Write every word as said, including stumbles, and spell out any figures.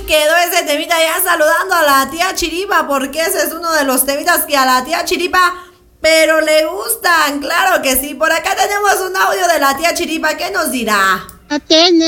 ahí quedó ese temita ya saludando a la tía Chiripa, porque ese es uno de los temitas que a la tía Chiripa pero le gustan, claro que sí. Por acá tenemos un audio de la tía Chiripa, ¿qué nos dirá? No tiene.